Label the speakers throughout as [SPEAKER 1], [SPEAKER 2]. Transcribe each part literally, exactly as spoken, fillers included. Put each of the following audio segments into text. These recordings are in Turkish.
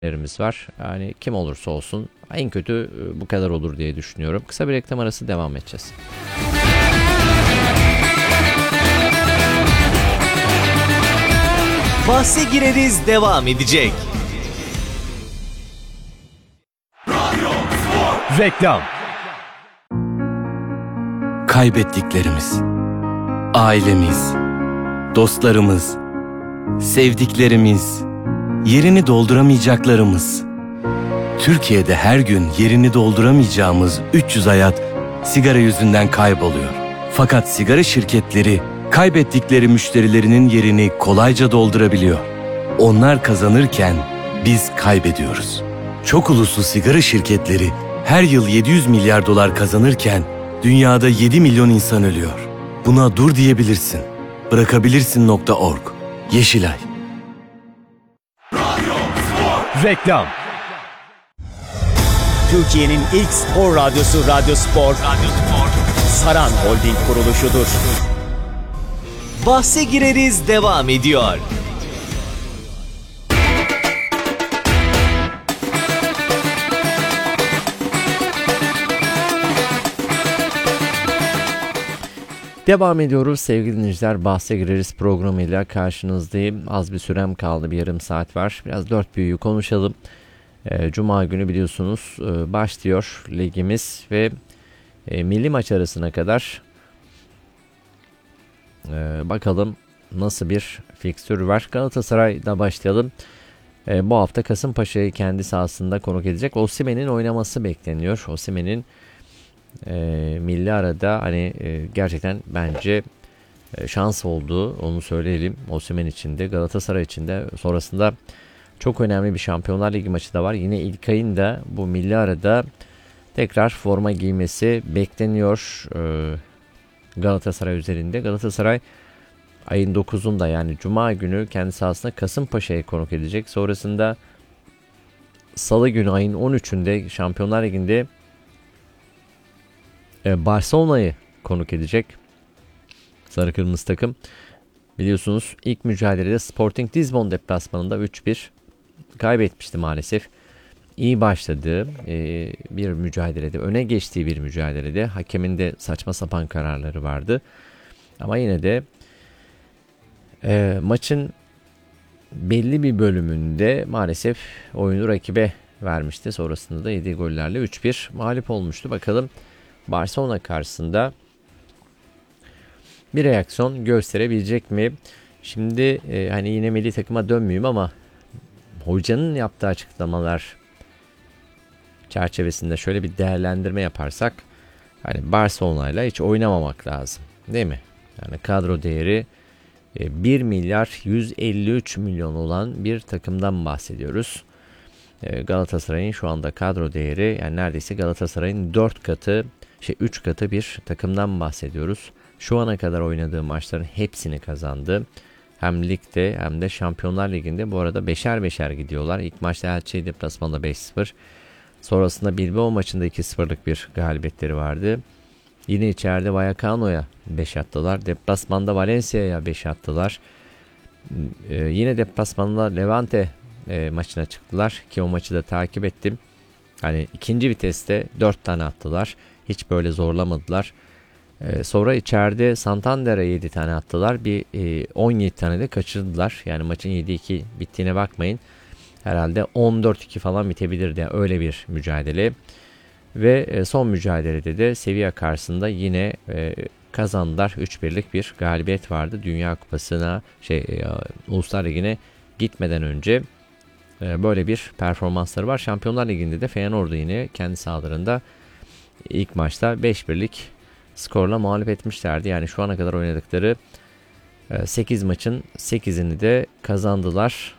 [SPEAKER 1] lerimiz var. Yani kim olursa olsun en kötü bu kadar olur diye düşünüyorum. Kısa bir reklam arası, devam edeceğiz.
[SPEAKER 2] Bahse gireriz devam edecek.
[SPEAKER 3] Reklam.
[SPEAKER 4] Kaybettiklerimiz, ailemiz, dostlarımız, sevdiklerimiz, yerini dolduramayacaklarımız. Türkiye'de her gün yerini dolduramayacağımız üç yüz hayat sigara yüzünden kayboluyor. Fakat sigara şirketleri kaybettikleri müşterilerinin yerini kolayca doldurabiliyor. Onlar kazanırken biz kaybediyoruz. Çok uluslu sigara şirketleri her yıl yedi yüz milyar dolar kazanırken dünyada yedi milyon insan ölüyor. Buna dur diyebilirsin. Bırakabilirsin nokta org. Yeşilay.
[SPEAKER 3] Reklam.
[SPEAKER 2] Türkiye'nin ilk spor radyosu Radyo Spor, Radyo Spor, Saran Holding kuruluşudur. Bahse gireriz devam ediyor.
[SPEAKER 1] Devam ediyoruz sevgili dinleyiciler. Bahse gireriz programıyla karşınızdayım. Az bir sürem kaldı, bir yarım saat var. Biraz dört büyüğü konuşalım. Cuma günü biliyorsunuz başlıyor ligimiz ve milli maç arasına kadar bakalım nasıl bir fikstür var. Galatasaray'da başlayalım. Bu hafta Kasımpaşa'yı kendi sahasında konuk edecek. Osimhen'in oynaması bekleniyor. Osimhen'in e, milli arada hani e, gerçekten bence e, şans olduğu, onu söyleyelim. Osimhen için de Galatasaray için de. Sonrasında çok önemli bir Şampiyonlar Ligi maçı da var. Yine İlkay'ın da bu milli arada tekrar forma giymesi bekleniyor e, Galatasaray üzerinde. Galatasaray ayın dokuzunda yani Cuma günü kendi sahasında Kasımpaşa'yı konuk edecek. Sonrasında Salı günü ayın on üçünde Şampiyonlar Ligi'nde e, Barcelona'yı konuk edecek. Sarı kırmızı takım. Biliyorsunuz ilk mücadelede Sporting Lisbon deplasmanında üç bir kaybetmişti maalesef. İyi başladığı e, bir mücadelede, öne geçtiği bir mücadelede hakemin de saçma sapan kararları vardı. Ama yine de e, maçın belli bir bölümünde maalesef oyunu rakibe vermişti. Sonrasında da yediği gollerle üç bir mağlup olmuştu. Bakalım Barcelona karşısında bir reaksiyon gösterebilecek mi? Şimdi e, hani yine milli takıma dönmeyeyim ama hocanın yaptığı açıklamalar çerçevesinde şöyle bir değerlendirme yaparsak hani Barcelona'yla hiç oynamamak lazım, değil mi? Yani kadro değeri e, bir milyar yüz elli üç milyon olan bir takımdan bahsediyoruz. E, Galatasaray'ın şu anda kadro değeri yani neredeyse Galatasaray'ın dört katı, şey üç katı bir takımdan bahsediyoruz. Şu ana kadar oynadığı maçların hepsini kazandı. Hem ligde hem de Şampiyonlar Ligi'nde bu arada beşer beşer gidiyorlar. İlk maçta Elche deplasmanda beş sıfır. Sonrasında Bilbao maçında iki sıfırlık bir galibiyetleri vardı. Yine içeride Vallecano'ya beş attılar. Deplasmanda Valencia'ya beş attılar. Ee, yine deplasmanda Levante e, maçına çıktılar. Ki o maçı da takip ettim. Hani ikinci viteste dört tane attılar. Hiç böyle zorlamadılar. Ee, sonra içeride Santander'e yedi tane attılar. Bir e, on yedi tane de kaçırdılar. Yani maçın yedi iki bittiğine bakmayın. Herhalde on dört iki falan bitebilirdi. Yani öyle bir mücadele. Ve e, son mücadelede de Sevilla karşısında yine e, kazandılar. üç birlik bir galibiyet vardı. Dünya Kupası'na şey e, Uluslar Ligi'ne gitmeden önce e, böyle bir performansları var. Şampiyonlar Ligi'nde de Feyenoord'u yine kendi sahalarında ilk maçta beş birlik skorla mağlup etmişlerdi. Yani şu ana kadar oynadıkları sekiz maçın sekizini de kazandılar.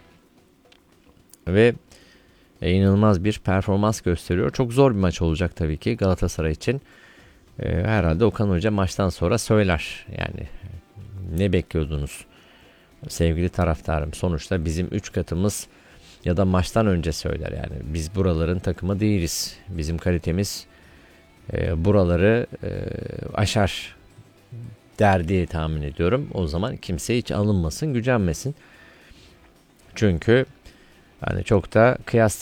[SPEAKER 1] Ve inanılmaz bir performans gösteriyor. Çok zor bir maç olacak tabii ki Galatasaray için. Herhalde Okan Hoca maçtan sonra söyler. Yani ne bekliyordunuz sevgili taraftarım? Sonuçta bizim üç katımız ya da maçtan önce söyler. Yani biz buraların takımı değiliz. Bizim kalitemiz E, buraları e, aşar der diye tahmin ediyorum. O zaman kimse hiç alınmasın, gücenmesin. Çünkü Yani çok da kıyas